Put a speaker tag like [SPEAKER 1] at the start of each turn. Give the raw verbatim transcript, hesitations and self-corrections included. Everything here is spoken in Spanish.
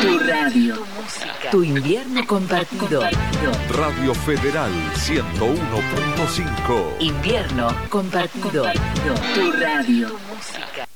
[SPEAKER 1] Tu radio. Tu invierno compartido.
[SPEAKER 2] Radio Federal ciento uno punto cinco.
[SPEAKER 1] Invierno compartido. Tu radio.